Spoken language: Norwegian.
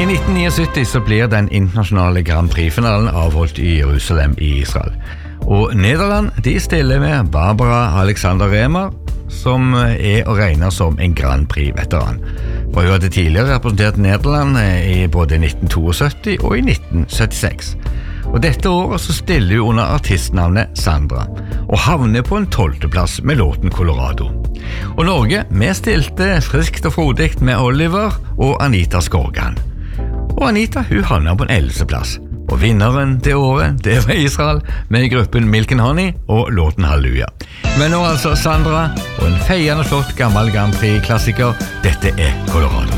I 1979 så blir den internasjonale Grand Prix-finalen avholdt i Jerusalem i Israel. Og Nederland, de stiller med Barbara Alexander Remer, som å regne som en Grand Prix-veteran. For hun hadde tidligere representert Nederland i både 1972 og i 1976. Og dette året så stiller hun under artistnavnet Sandra, og havner på en 12. plass med låten Colorado. Og Norge, vi stilte friskt og frodigt med Oliver og Anita Skorgan. Og Anita, hun havner på en 11. plass. Og vinneren det året, det var Israel, med gruppen Milk and Honey og låten Halleluja. Men nå altså Sandra, og en feiende flott gammel Grand Prix-klassiker, dette Colorado.